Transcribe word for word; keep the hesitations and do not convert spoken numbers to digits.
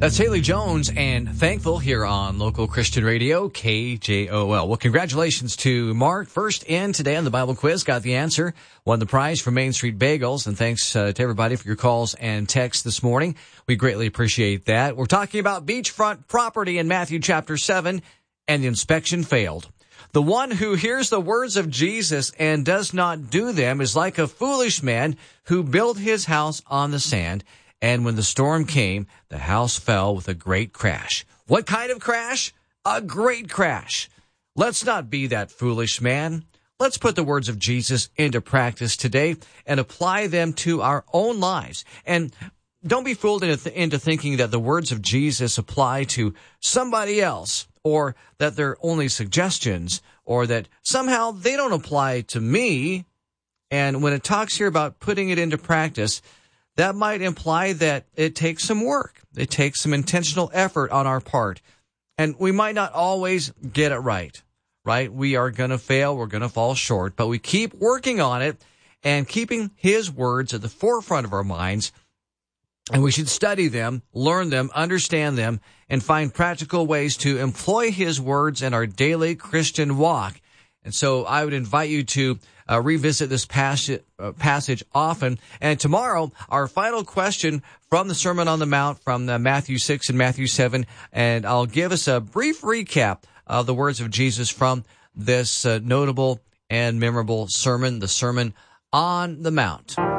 That's Haley Jones and Thankful here on Local Christian Radio, K J O L. Well, congratulations to Mark. First in today on the Bible quiz, got the answer, won the prize from Main Street Bagels. And thanks uh, to everybody for your calls and texts this morning. We greatly appreciate that. We're talking about beachfront property in Matthew chapter seven, and the inspection failed. The one who hears the words of Jesus and does not do them is like a foolish man who built his house on the sand. And when the storm came, the house fell with a great crash. What kind of crash? A great crash. Let's not be that foolish man. Let's put the words of Jesus into practice today and apply them to our own lives. And don't be fooled into, th- into thinking that the words of Jesus apply to somebody else, or that they're only suggestions, or that somehow they don't apply to me. And when it talks here about putting it into practice, that might imply that it takes some work. It takes some intentional effort on our part. And we might not always get it right, right? We are going to fail. We're going to fall short. But we keep working on it and keeping his words at the forefront of our minds. And we should study them, learn them, understand them, and find practical ways to employ his words in our daily Christian walk. And so I would invite you to uh, revisit this passage, uh, passage often. And tomorrow, our final question from the Sermon on the Mount from uh, Matthew six and Matthew seven. And I'll give us a brief recap of the words of Jesus from this uh, notable and memorable sermon, the Sermon on the Mount.